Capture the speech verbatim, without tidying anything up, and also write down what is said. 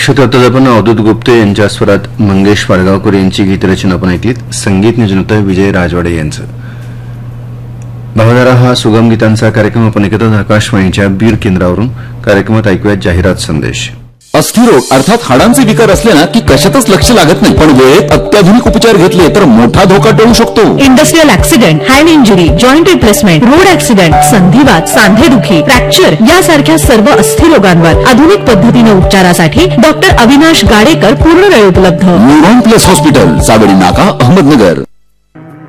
श्रोताजपन अवधूत गुप्ते यांच्या स्वरात मंगेश पाडगावकर यांची गीतरचना आपण ऐकलीत. संगीत नियोजन होतं विजय राजवाडे यांचं. भावधारा हा सुगम गीतांचा कार्यक्रम आपण ऐकत आहोत आकाशवाणीच्या बीड केंद्रावरून. कार्यक्रमात ऐकूया जाहिरात संदेश. अस्थिरोग अर्थात हाडांचे विकार असले ना की कशातच लक्ष लागत नाही, पण वेळेत अत्याधुनिक उपचार घेतले तर मोठा धोका टळू शकतो. Industrial accident, hand injury, joint replacement, road accident, संधिवात, सांधेदुखी, fracture यासारख्या सर्व अस्थिरोगांवर आधुनिक पद्धतीने उपचारासाठी डॉक्टर अविनाश गाडेकर पूर्ण वेळ उपलब्ध. न्यूरॉन प्लस हॉस्पिटल, सावेडी नाका, अहमदनगर.